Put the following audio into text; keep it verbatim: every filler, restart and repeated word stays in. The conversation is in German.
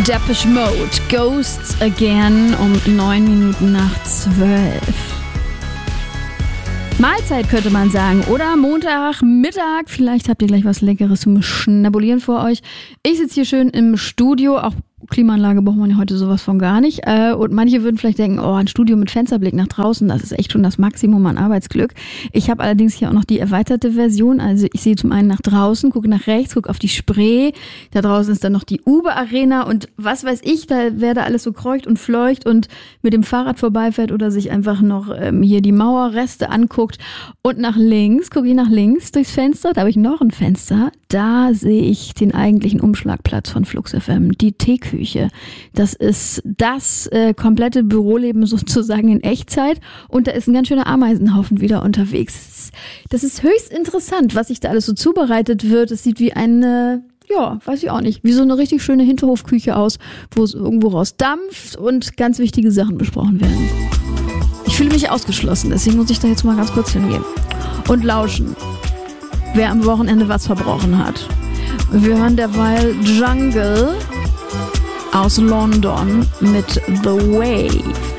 Depeche Mode, Ghosts Again um neun Minuten nach zwölf. Mahlzeit könnte man sagen, oder Montag, Mittag, vielleicht habt ihr gleich was Leckeres zum Schnabulieren vor euch. Ich sitze hier schön im Studio, auch Klimaanlage braucht man ja heute sowas von gar nicht. Und manche würden vielleicht denken, oh, ein Studio mit Fensterblick nach draußen, das ist echt schon das Maximum an Arbeitsglück. Ich habe allerdings hier auch noch die erweiterte Version. Also ich sehe zum einen nach draußen, gucke nach rechts, gucke auf die Spree. Da draußen ist dann noch die Uber Arena und was weiß ich, da wer da alles so kreucht und fleucht und mit dem Fahrrad vorbeifährt oder sich einfach noch ähm, hier die Mauerreste anguckt. Und nach links, gucke ich nach links durchs Fenster, da habe ich noch ein Fenster. Da sehe ich den eigentlichen Umschlagplatz von Flux F M, die Teeküche. Das ist das äh, komplette Büroleben sozusagen in Echtzeit und da ist ein ganz schöner Ameisenhaufen wieder unterwegs. Das ist höchst interessant, was sich da alles so zubereitet wird. Es sieht wie eine, ja, weiß ich auch nicht, wie so eine richtig schöne Hinterhofküche aus, wo es irgendwo raus dampft und ganz wichtige Sachen besprochen werden. Ich fühle mich ausgeschlossen, deswegen muss ich da jetzt mal ganz kurz hingehen und lauschen, wer am Wochenende was verbrochen hat. Wir hören derweil Jungle aus London mit The Wave.